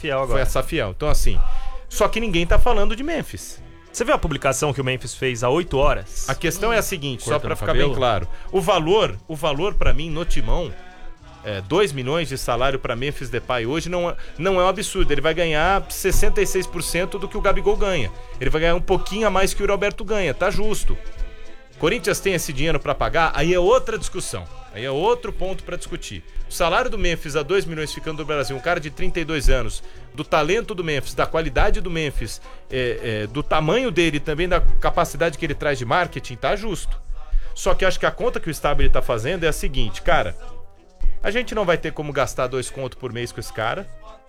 Safiel agora. Foi a Safiel. Então, assim, só que ninguém tá falando de Memphis. Você viu a publicação que o Memphis fez há 8 horas? A questão é a seguinte, só Cortando pra ficar cabelo. bem claro. O valor pra mim, no Timão, 2 milhões de salário pra Memphis Depay hoje não é um absurdo. Ele vai ganhar 66% do que o Gabigol ganha. Ele vai ganhar um pouquinho a mais que o Roberto ganha, tá justo. Corinthians tem esse dinheiro pra pagar, aí é outra discussão. Aí é outro ponto pra discutir. O salário do Memphis a 2 milhões ficando no Brasil, um cara de 32 anos, do talento do Memphis, da qualidade do Memphis, do tamanho dele e também da capacidade que ele traz de marketing, tá justo. Só que acho que a conta que o Stabile tá fazendo é a seguinte, cara, a gente não vai ter como gastar 2 contos por mês com esse cara.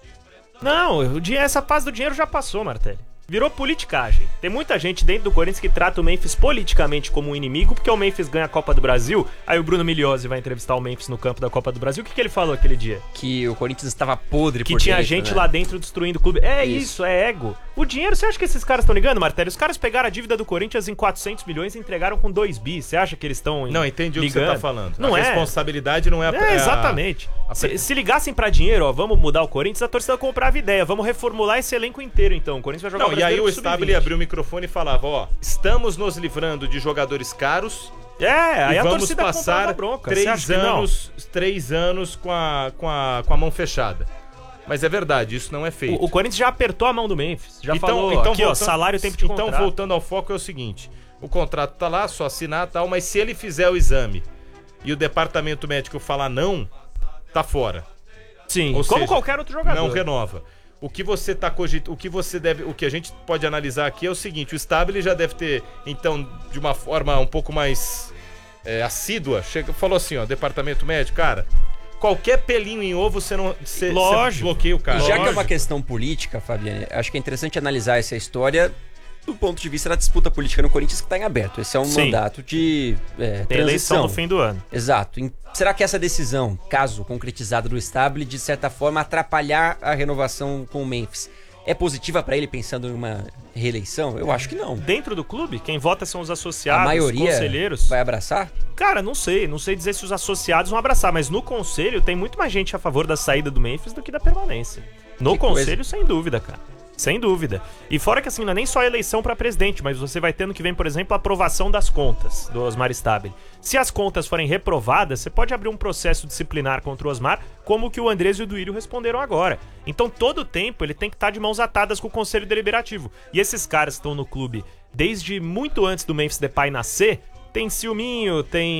Não, essa fase do dinheiro já passou, Martelli. Virou politicagem. Tem muita gente dentro do Corinthians que trata o Memphis politicamente como um inimigo, porque o Memphis ganha a Copa do Brasil. Aí o Bruno Migliozzi vai entrevistar o Memphis no campo da Copa do Brasil. O que ele falou aquele dia? Que o Corinthians estava podre Que por tinha dentro, gente né? lá dentro destruindo o clube. Isso, é ego. O dinheiro, você acha que esses caras estão ligando, Martelli? Os caras pegaram a dívida do Corinthians em 400 milhões e entregaram com 2 bi. Você acha que eles estão Não, entendi ligando? o que você tá falando. Não a é. responsabilidade não é Exatamente. Se ligassem pra dinheiro, ó, vamos mudar o Corinthians, a torcida comprava ideia. Vamos reformular esse elenco inteiro, então. O Corinthians vai jogar Não, e aí o Brasileiro Stabile Sub-20. abriu o microfone e falava, ó, estamos nos livrando de jogadores caros Aí e a vamos torcida comprava passar bronca. Você acha que não? 3 anos com a mão fechada. Mas é verdade, isso não é feito. O Corinthians já apertou a mão do Memphis. Já falou, aqui, voltando, ó, salário, tempo de contrato. Então, voltando ao foco, é o seguinte. O contrato tá lá, só assinar e tal, mas se ele fizer o exame e o departamento médico falar não, tá fora. Sim, Ou como seja, qualquer outro jogador. Não renova. O que você tá cogitando, o que a gente pode analisar aqui é o seguinte, o Stabile já deve ter, então, de uma forma um pouco mais assídua, falou assim, ó, departamento médico, cara, qualquer pelinho em ovo você bloqueia o cara. E já que é uma questão política, Fabiane, acho que é interessante analisar essa história do ponto de vista da disputa política no Corinthians que está em aberto. Esse é um mandato de Tem eleição transição. no fim do ano. Exato. Será que essa decisão, caso concretizada do Stabile, de certa forma atrapalhar a renovação com o Memphis, é positiva para ele pensando em uma reeleição? Eu acho que não. Dentro do clube, quem vota são os associados, A maioria conselheiros. vai abraçar? Cara, não sei dizer se os associados vão abraçar, mas no conselho tem muito mais gente a favor da saída do Memphis do que da permanência. No Que conselho, coisa. sem dúvida, cara. Sem dúvida. E fora que assim, não é nem só a eleição pra presidente, mas você vai tendo que vem, por exemplo, a aprovação das contas do Osmar Stabile. Se as contas forem reprovadas, você pode abrir um processo disciplinar contra o Osmar, como o que o Andrés e o Duílio responderam agora. Então, todo o tempo, ele tem que estar de mãos atadas com o Conselho Deliberativo. E esses caras estão no clube desde muito antes do Memphis Depay nascer. Tem ciúminho,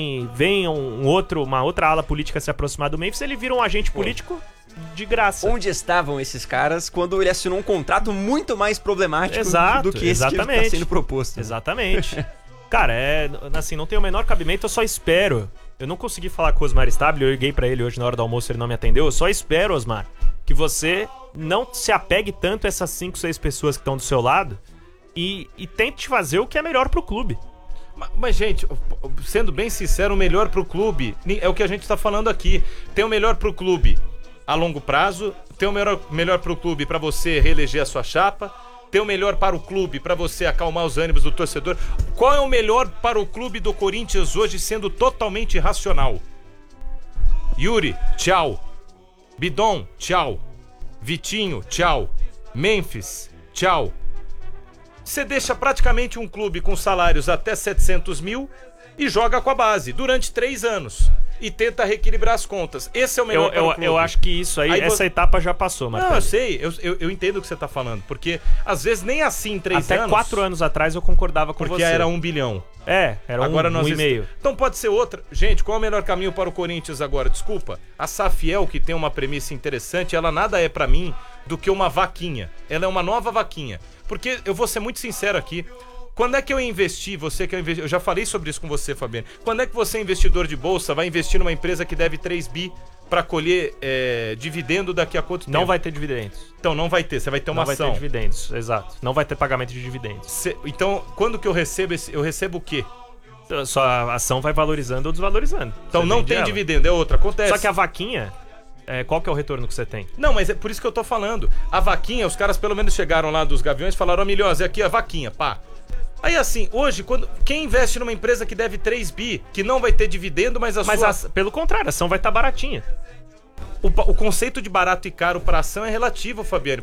vem uma outra ala política se aproximar do Memphis, ele vira um agente político de graça. Onde estavam esses caras quando ele assinou um contrato muito mais problemático do que esse que está sendo proposto? Exatamente. Cara, assim, não tem o menor cabimento, eu só espero. Eu não consegui falar com o Osmar Stabile, eu liguei pra ele hoje na hora do almoço, ele não me atendeu. Eu só espero, Osmar, que você não se apegue tanto a essas 5, 6 pessoas que estão do seu lado e tente fazer o que é melhor pro clube. Mas, gente, sendo bem sincero, o melhor pro clube é o que a gente tá falando aqui. Tem o melhor pro clube a longo prazo, tem o melhor pro clube pra você reeleger a sua chapa, tem o melhor para o clube pra você acalmar os ânimos do torcedor. Qual é o melhor para o clube do Corinthians hoje, sendo totalmente racional? Yuri, tchau. Bidon, tchau. Vitinho, tchau. Memphis, tchau. Você deixa praticamente um clube com salários até 700 mil e joga com a base durante 3 anos. E tenta reequilibrar as contas. Esse é o melhor para o clube. Eu acho que isso aí essa etapa já passou, Marcelo. Não, eu sei, eu entendo o que você tá falando. Porque, às vezes, nem assim 3 anos... Até 4 anos atrás eu concordava com você. Porque era 1 bilhão. Era agora um e meio. Então pode ser outra. Gente, qual é o melhor caminho para o Corinthians agora? Desculpa. A Safiel, que tem uma premissa interessante, ela nada é pra mim do que uma vaquinha. Ela é uma nova vaquinha. Porque, eu vou ser muito sincero aqui, quando é que eu investi, eu já falei sobre isso com você, Fabiano. Quando é que você, investidor de bolsa, vai investir numa empresa que deve 3 bi pra colher dividendo daqui a quanto tempo? Não vai ter dividendos. Então não vai ter, você vai ter uma ação. Não vai ter dividendos, exato. Não vai ter pagamento de dividendos. Então, quando que eu recebo eu recebo o quê? Sua ação vai valorizando ou desvalorizando. Então não tem dividendo, é outra, acontece. Só que a vaquinha, qual que é o retorno que você tem? Não, mas é por isso que eu tô falando. A vaquinha, os caras pelo menos chegaram lá dos Gaviões e falaram, ó, Migliozzi, aqui a vaquinha, pá. Aí assim, hoje, quem investe numa empresa que deve 3 bi, que não vai ter dividendo, mas pelo contrário, a ação vai estar baratinha. O conceito de barato e caro para ação é relativo, Fabiano.